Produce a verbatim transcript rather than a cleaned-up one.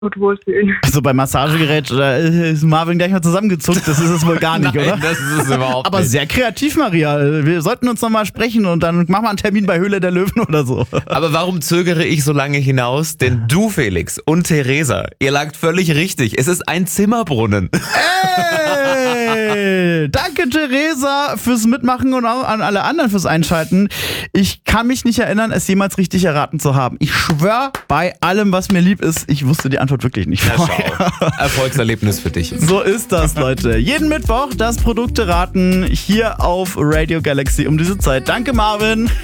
gut wohlfühlen. Also beim Massagegerät, da ist Marvin gleich mal zusammengezuckt, das ist es wohl gar nicht, Nein, oder? das ist es überhaupt Aber nicht. sehr kreativ, Maria. Wir sollten uns nochmal sprechen und dann machen wir einen Termin bei Höhle der Löwen oder so. Aber warum zögere ich so lange hinaus? Denn du, Felix, und Theresa, ihr lagt völlig richtig. Es ist ein Zimmerbrunnen. Hey, danke Theresa fürs Mitmachen und auch an alle anderen fürs Einschalten. Ich kann mich nicht erinnern, es jemals richtig erraten zu haben. Ich schwör bei allem, was mir lieb ist, ich wusste die Antwort wirklich nicht. Na schau, Erfolgserlebnis für dich. So ist das, Leute. Jeden Mittwoch das Produkte raten hier auf Radio Galaxy um diese Zeit. Danke, Marvin.